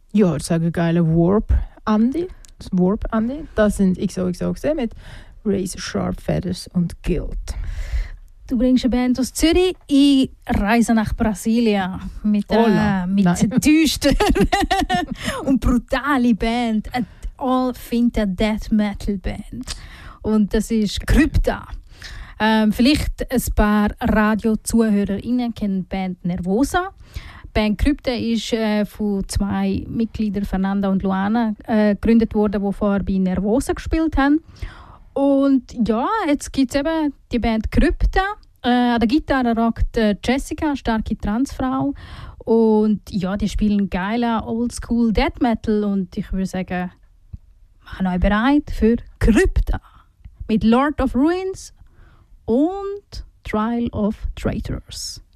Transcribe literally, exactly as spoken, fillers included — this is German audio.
Ja, ich sage geile Warp Andy. Das Warp Andy. Das sind X O X O gesehen mit Razor Sharp Feathers und Guild. Du bringst eine Band aus Zürich, ich reise nach Brasilien mit einer mit düster und brutale Band, eine all-finter Death Metal Band. Und das ist Krypta. Ähm, vielleicht ein paar Radio-ZuhörerInnen kennen die Band Nervosa. Die Band Krypta ist äh, von zwei Mitgliedern, Fernanda und Luana, äh, gegründet worden, die vorher bei Nervosa gespielt haben. Und ja, jetzt gibt es eben die Band Krypta. Äh, an der Gitarre rockt äh, Jessica, eine starke Transfrau. Und ja, die spielen geiler Oldschool Death Metal. Und ich würde sagen, machen euch bereit für Krypta mit Lord of Ruins und Trial of Traitors.